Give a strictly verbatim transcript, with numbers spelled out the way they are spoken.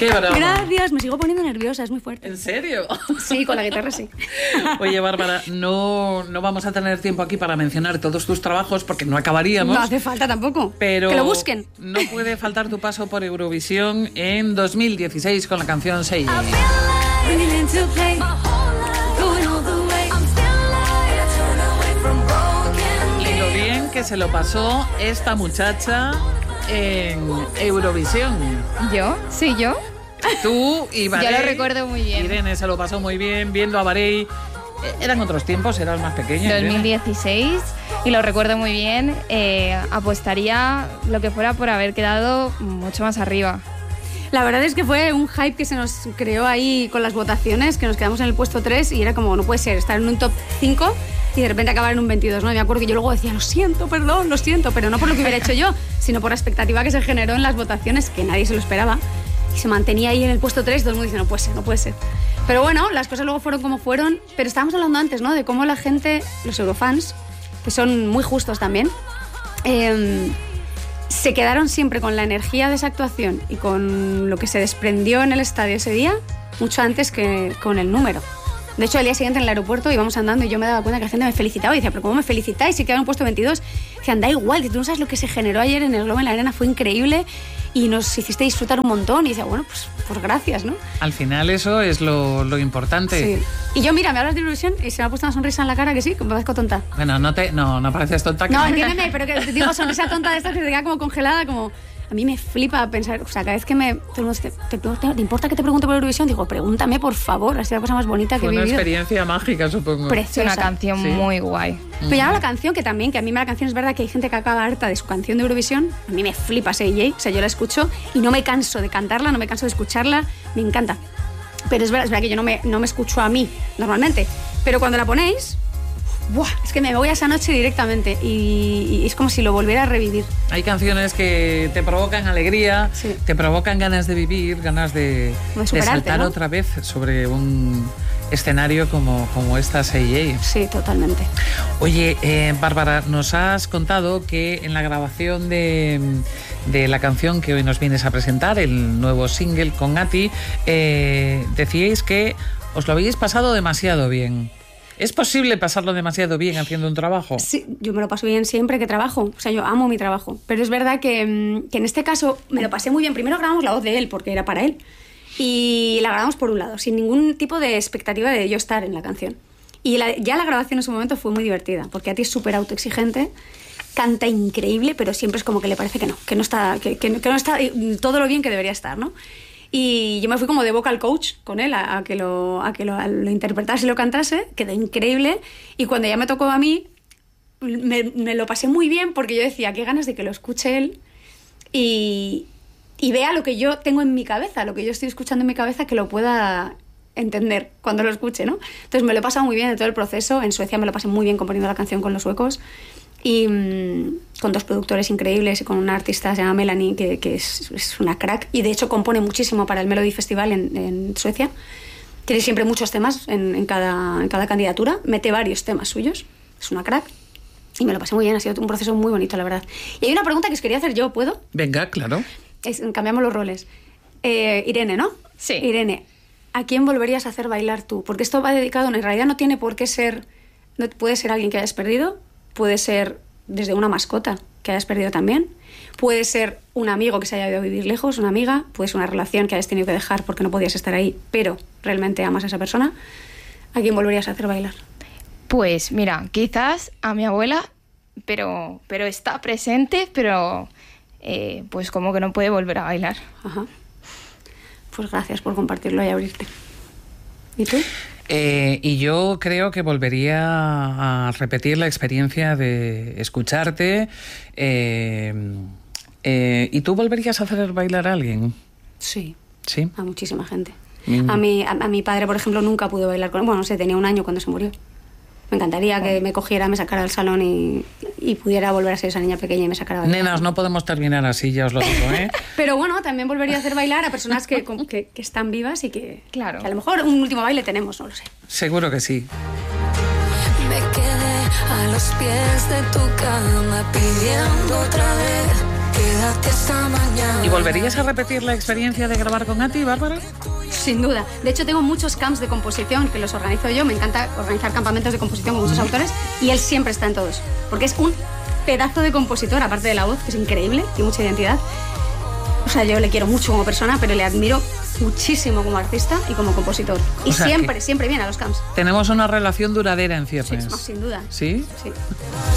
Qué brava. Gracias, me sigo poniendo nerviosa, es muy fuerte. ¿En serio? Sí, con la guitarra sí. Oye, Bárbara, no, no vamos a tener tiempo aquí para mencionar todos tus trabajos porque no acabaríamos. No hace falta tampoco. Pero que lo busquen. No puede faltar tu paso por Eurovisión en dos mil dieciséis con la canción Say Yeah. Y lo bien que se lo pasó esta muchacha en Eurovisión. ¿Yo? ¿Sí, yo? Tú y Varey. Yo lo recuerdo muy bien. Irene se lo pasó muy bien viendo a Varey. Eran otros tiempos, eras más pequeña. dos mil dieciséis, Irene. Y lo recuerdo muy bien. Eh, apostaría lo que fuera por haber quedado mucho más arriba. La verdad es que fue un hype que se nos creó ahí con las votaciones, que nos quedamos en el puesto tres y era como, no puede ser, estar en un top cinco y de repente acabar en un veintidós, ¿no? Y me acuerdo que yo luego decía, lo siento, perdón, lo siento, pero no por lo que hubiera hecho yo, sino por la expectativa que se generó en las votaciones, que nadie se lo esperaba. Y se mantenía ahí en el puesto tres y todo el mundo dice, no puede ser, no puede ser. Pero bueno, las cosas luego fueron como fueron, pero estábamos hablando antes, ¿no? De cómo la gente, los eurofans, que son muy justos también, eh, se quedaron siempre con la energía de esa actuación y con lo que se desprendió en el estadio ese día, mucho antes que con el número. De hecho, al día siguiente en el aeropuerto íbamos andando y yo me daba cuenta que la gente me felicitaba y decía, pero ¿cómo me felicitáis? Si quedaron puesto veintidós. Decían, da igual, tú no sabes lo que se generó ayer en el Globo en la Arena, fue increíble y nos hiciste disfrutar un montón. Y decía, bueno, pues, pues gracias, ¿no? Al final eso es lo, lo importante. Sí. Y yo, mira, me hablas de Eurovisión y se me ha puesto una sonrisa en la cara que sí, que me parezco tonta. Bueno, no, te, no, no pareces tonta. Que no, no, entiéndeme, pero que digo sonrisa tonta de estas que te queda como congelada, como... A mí me flipa pensar, o sea, cada vez que me... ¿Te, te, te, ¿te importa que te pregunte por Eurovisión? Digo, pregúntame, por favor, ha sido la cosa más bonita que he vivido. Fue una experiencia mágica, supongo. Preciosa. Es una canción ¿sí? muy guay. Pero ya la canción, que también, que a mí la canción es verdad que hay gente que acaba harta de su canción de Eurovisión. A mí me flipa Say Yeah, o sea, yo la escucho y no me canso de cantarla, no me canso de escucharla, me encanta. Pero es verdad, es verdad que yo no me, no me escucho a mí, normalmente. Pero cuando la ponéis... ¡buah! Es que me voy a esa noche directamente y, y es como si lo volviera a revivir. Hay canciones que te provocan alegría, sí. te provocan ganas de vivir, ganas de, de saltar ¿no? otra vez sobre un escenario como, como esta Say Yeah. Sí, totalmente. Oye, eh, Bárbara, nos has contado que en la grabación de, de la canción que hoy nos vienes a presentar, el nuevo single con Ati, eh, decíais que os lo habéis pasado demasiado bien. ¿Es posible pasarlo demasiado bien haciendo un trabajo? Sí, yo me lo paso bien siempre que trabajo. O sea, yo amo mi trabajo. Pero es verdad que, que en este caso me lo pasé muy bien. Primero grabamos la voz de él, porque era para él. Y la grabamos por un lado, sin ningún tipo de expectativa de yo estar en la canción. Y la, ya la grabación en su momento fue muy divertida, porque a ti es súper autoexigente, canta increíble, pero siempre es como que le parece que no, que no está, que, que, que no está todo lo bien que debería estar, ¿no? Y yo me fui como de vocal coach con él a, a que, lo, a que lo, a lo interpretase y lo cantase, quedó increíble. Y cuando ya me tocó a mí, me, me lo pasé muy bien porque yo decía, qué ganas de que lo escuche él y, y vea lo que yo tengo en mi cabeza, lo que yo estoy escuchando en mi cabeza, que lo pueda entender cuando lo escuche, ¿no? Entonces me lo he pasado muy bien en todo el proceso. En Suecia me lo pasé muy bien componiendo la canción con los suecos. Y mmm, con dos productores increíbles y con una artista que se llama Melanie, que, que es, es una crack. Y de hecho compone muchísimo para el Melody Festival en, en Suecia. Tiene siempre muchos temas en, en, cada, en cada candidatura. Mete varios temas suyos. Es una crack. Y me lo pasé muy bien. Ha sido un proceso muy bonito, la verdad. Y hay una pregunta que os quería hacer yo, ¿puedo? Venga, claro. Es, cambiamos los roles. Eh, Irene, ¿no? Sí. Irene, ¿a quién volverías a hacer bailar tú? Porque esto va dedicado, en realidad no tiene por qué ser... No, puede ser alguien que hayas perdido. Puede ser desde una mascota que hayas perdido también. Puede ser un amigo que se haya ido a vivir lejos, una amiga. Puede ser una relación que hayas tenido que dejar porque no podías estar ahí, pero realmente amas a esa persona. ¿A quién volverías a hacer bailar? Pues mira, quizás a mi abuela, pero, pero está presente, pero eh, pues como que no puede volver a bailar. Ajá. Pues gracias por compartirlo y abrirte. ¿Y tú? Eh, y yo creo que volvería a repetir la experiencia de escucharte. Eh, eh, ¿Y tú volverías a hacer bailar a alguien? Sí. ¿Sí? A muchísima gente. Mm. A, mi, a, a mi padre, por ejemplo, nunca pude bailar con él. Bueno, no sé, tenía un año cuando se murió. Me encantaría que me cogiera, me sacara del salón y, y pudiera volver a ser esa niña pequeña y me sacara bailar. Nenas, no podemos terminar así, ya os lo digo, ¿eh? Pero bueno, también volvería a hacer bailar a personas que, que, que están vivas y que, claro. que a lo mejor un último baile tenemos, no lo sé. Seguro que sí. Me quedé a los pies de tu cama pidiendo otra vez. quédate esta mañana. ¿Y volverías a repetir la experiencia de grabar con Ati, Bárbara? Sin duda. De hecho, tengo muchos camps de composición que los organizo yo. Me encanta organizar campamentos de composición con muchos autores y él siempre está en todos. Porque es un pedazo de compositor, aparte de la voz, que es increíble, tiene mucha identidad. O sea, yo le quiero mucho como persona, pero le admiro muchísimo como artista y como compositor. Y O sea, siempre, que siempre viene a los camps. Tenemos una relación duradera en ciernes. Sí, sin duda. ¿Sí? Sí.